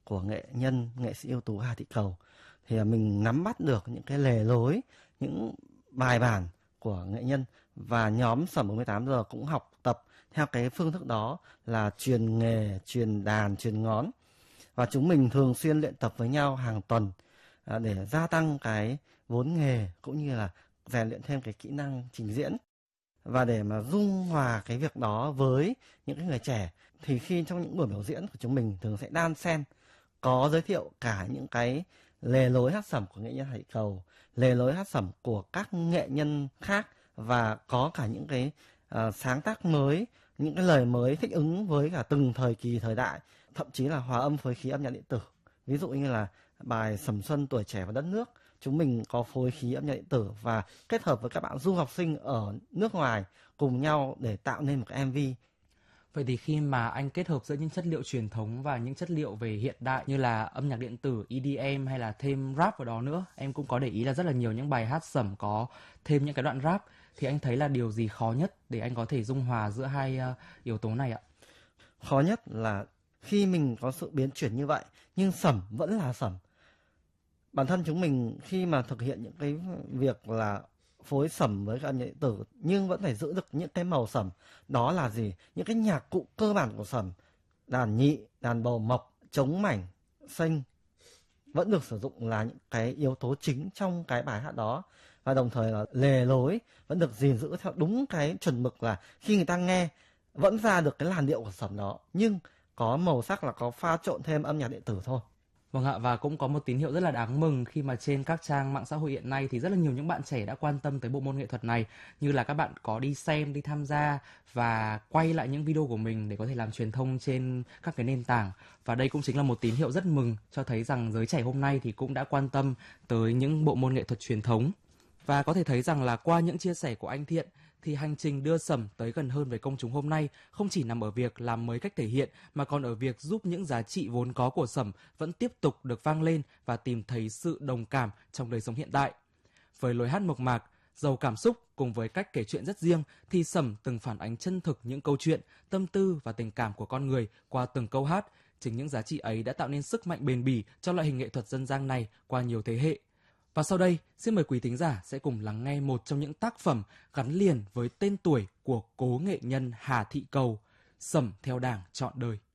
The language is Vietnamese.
của nghệ sĩ ưu tú Hà Thị Cầu thì mình nắm bắt được những cái lề lối, những bài bản của nghệ nhân, và nhóm Sẩm 48 giờ cũng học tập theo cái phương thức đó là truyền nghề, truyền đàn, truyền ngón. Và chúng mình thường xuyên luyện tập với nhau hàng tuần để gia tăng cái vốn nghề cũng như là rèn luyện thêm cái kỹ năng trình diễn. Và để mà dung hòa cái việc đó với những cái người trẻ thì khi trong những buổi biểu diễn của chúng mình thường sẽ đan xen, có giới thiệu cả những cái lề lối hát sẩm của nghệ nhân Hà Thị Cầu, lề lối hát sẩm của các nghệ nhân khác, và có cả những cái sáng tác mới, những cái lời mới thích ứng với cả từng thời kỳ thời đại, thậm chí là hòa âm phối khí âm nhạc điện tử. Ví dụ như là bài Sẩm Xuân Tuổi Trẻ và Đất Nước, chúng mình có phối khí âm nhạc điện tử và kết hợp với các bạn du học sinh ở nước ngoài cùng nhau để tạo nên một cái MV. Vậy thì khi mà anh kết hợp giữa những chất liệu truyền thống và những chất liệu về hiện đại như là âm nhạc điện tử, EDM hay là thêm rap vào đó nữa, em cũng có để ý là rất là nhiều những bài hát sẩm có thêm những cái đoạn rap, thì anh thấy là điều gì khó nhất để anh có thể dung hòa giữa hai yếu tố này ạ? Khó nhất là khi mình có sự biến chuyển như vậy nhưng sẩm vẫn là sẩm. Bản thân chúng mình khi mà thực hiện những cái việc là phối sẩm với cả âm nhạc điện tử nhưng vẫn phải giữ được những cái màu sẩm. Đó là gì? Những cái nhạc cụ cơ bản của sẩm, đàn nhị, đàn bầu mộc, trống mảnh, xênh vẫn được sử dụng là những cái yếu tố chính trong cái bài hát đó. Và đồng thời là lề lối vẫn được gìn giữ theo đúng cái chuẩn mực, là khi người ta nghe vẫn ra được cái làn điệu của sẩm đó, nhưng có màu sắc là có pha trộn thêm âm nhạc điện tử thôi. Vâng ạ, và cũng có một tín hiệu rất là đáng mừng khi mà trên các trang mạng xã hội hiện nay thì rất là nhiều những bạn trẻ đã quan tâm tới bộ môn nghệ thuật này, như là các bạn có đi xem, đi tham gia và quay lại những video của mình để có thể làm truyền thông trên các cái nền tảng. Và đây cũng chính là một tín hiệu rất mừng cho thấy rằng giới trẻ hôm nay thì cũng đã quan tâm tới những bộ môn nghệ thuật truyền thống. Và có thể thấy rằng là qua những chia sẻ của anh Thiện thì hành trình đưa sẩm tới gần hơn với công chúng hôm nay không chỉ nằm ở việc làm mới cách thể hiện mà còn ở việc giúp những giá trị vốn có của sẩm vẫn tiếp tục được vang lên và tìm thấy sự đồng cảm trong đời sống hiện tại. Với lối hát mộc mạc, giàu cảm xúc cùng với cách kể chuyện rất riêng thì sẩm từng phản ánh chân thực những câu chuyện, tâm tư và tình cảm của con người qua từng câu hát. Chính những giá trị ấy đã tạo nên sức mạnh bền bỉ cho loại hình nghệ thuật dân gian này qua nhiều thế hệ. Và sau đây, xin mời quý thính giả sẽ cùng lắng nghe một trong những tác phẩm gắn liền với tên tuổi của cố nghệ nhân Hà Thị Cầu, Sẩm theo Đảng trọn đời.